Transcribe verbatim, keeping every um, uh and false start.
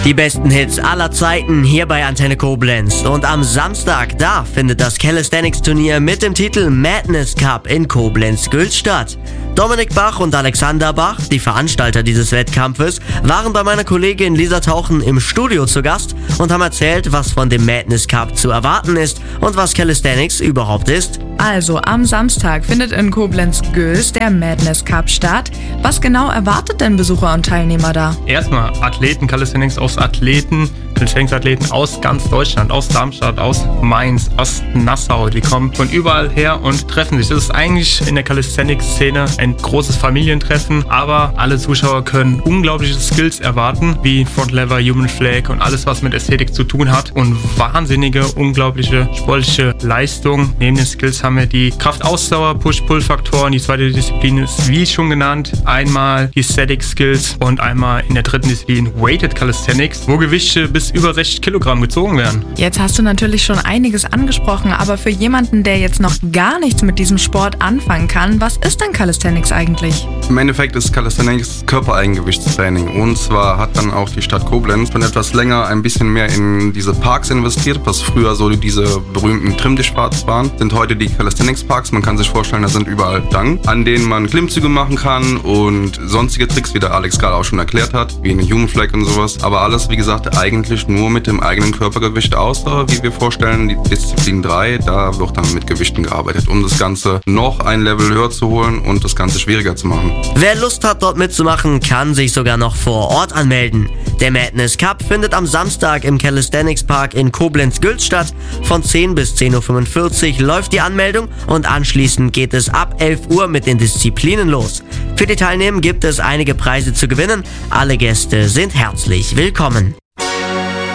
Die besten Hits aller Zeiten hier bei Antenne Koblenz. Und am Samstag, da findet das Calisthenics-Turnier mit dem Titel Madness Cup in Koblenz-Gülz statt. Dominik Bach und Alexander Bach, die Veranstalter dieses Wettkampfes, waren bei meiner Kollegin Lisa Tauchen im Studio zu Gast und haben erzählt, was von dem Madness Cup zu erwarten ist und was Calisthenics überhaupt ist. Also, am Samstag findet in Koblenz-Gülz der Madness Cup statt. Was genau erwartet denn Besucher und Teilnehmer da? Erstmal Athleten, Calisthenics aus Athleten, Calisthenics-Athleten aus ganz Deutschland, aus Darmstadt, aus Mainz, aus Nassau. Die kommen von überall her und treffen sich. Das ist eigentlich in der Calisthenics-Szene ein großes Familientreffen, aber alle Zuschauer können unglaubliche Skills erwarten, wie Front Lever, Human Flag und alles, was mit Ästhetik zu tun hat. Und wahnsinnige, unglaubliche sportliche Leistung. Neben den Skills haben wir die Kraft-Ausdauer, Push-Pull-Faktoren. Die zweite Disziplin ist, wie schon genannt, einmal die Aesthetic Skills und einmal in der dritten Disziplin Weighted Calisthenics, wo Gewichte bis über sechzig Kilogramm gezogen werden. Jetzt hast du natürlich schon einiges angesprochen, aber für jemanden, der jetzt noch gar nichts mit diesem Sport anfangen kann, was ist denn Calisthenics eigentlich? Im Endeffekt ist Calisthenics Körpereigengewichtstraining, und zwar hat dann auch die Stadt Koblenz schon etwas länger ein bisschen mehr in diese Parks investiert, was früher so diese berühmten Trimmtischparks waren, sind heute die Calisthenics Parks. Man kann sich vorstellen, da sind überall Stangen, an denen man Klimmzüge machen kann und sonstige Tricks, wie der Alex gerade auch schon erklärt hat, wie eine Human Flag und sowas, aber alles, wie gesagt, eigentlich nur mit dem eigenen Körpergewicht Ausdauer, wie wir vorstellen, die Disziplin drei, da wird dann mit Gewichten gearbeitet, um das Ganze noch ein Level höher zu holen und das Ganze schwieriger zu machen. Wer Lust hat, dort mitzumachen, kann sich sogar noch vor Ort anmelden. Der Madness Cup findet am Samstag im Calisthenics Park in Koblenz-Gülz statt. Von zehn bis zehn Uhr fünfundvierzig läuft die Anmeldung und anschließend geht es ab elf Uhr mit den Disziplinen los. Für die Teilnehmer gibt es einige Preise zu gewinnen. Alle Gäste sind herzlich willkommen.